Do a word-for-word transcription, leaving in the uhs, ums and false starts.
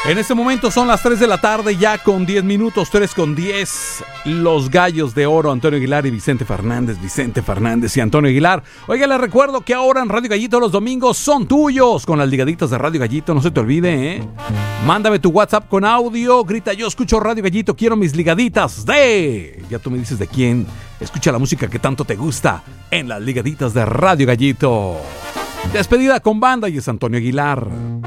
En este momento son las tres de la tarde, ya con diez minutos, tres con diez. Los Gallos de Oro, Antonio Aguilar y Vicente Fernández, Vicente Fernández y Antonio Aguilar. Oiga, les recuerdo que ahora en Radio Gallito los domingos son tuyos, con las ligaditas de Radio Gallito, no se te olvide, ¿eh? Mándame tu WhatsApp con audio, grita: yo escucho Radio Gallito, quiero mis ligaditas de... Ya tú me dices de quién. Escucha la música que tanto te gusta en las ligaditas de Radio Gallito. Despedida con banda y es Antonio Aguilar.